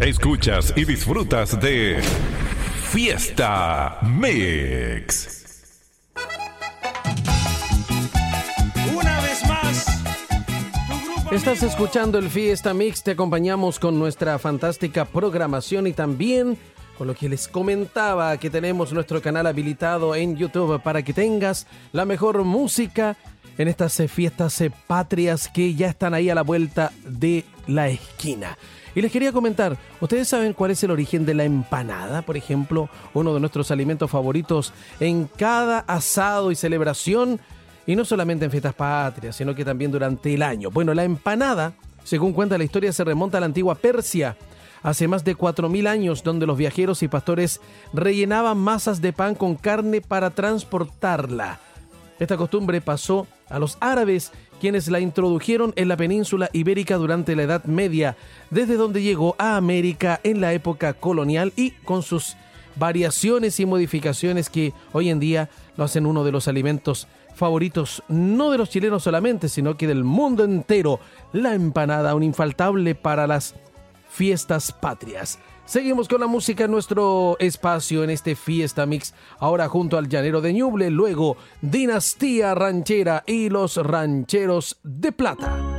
Escuchas y disfrutas de Fiesta Mix. Una vez más, Estás escuchando el Fiesta Mix, te acompañamos con nuestra fantástica programación y también con lo que les comentaba que tenemos nuestro canal habilitado en YouTube para que tengas la mejor música en estas fiestas patrias que ya están ahí a la vuelta de la esquina. Y les quería comentar, ¿ustedes saben cuál es el origen de la empanada? Por ejemplo, uno de nuestros alimentos favoritos en cada asado y celebración, y no solamente en fiestas patrias, sino que también durante el año. Bueno, la empanada, según cuenta la historia, se remonta a la antigua Persia, hace más de 4.000 años, donde los viajeros y pastores rellenaban masas de pan con carne para transportarla. Esta costumbre pasó a los árabes, quienes la introdujeron en la península ibérica durante la Edad Media, desde donde llegó a América en la época colonial y con sus variaciones y modificaciones que hoy en día lo hacen uno de los alimentos favoritos, no de los chilenos solamente, sino que del mundo entero. La empanada, un infaltable para las fiestas patrias. Seguimos con la música en nuestro espacio en este Fiesta Mix, ahora junto al Llanero de Ñuble, luego Dinastía Ranchera y los Rancheros de Plata.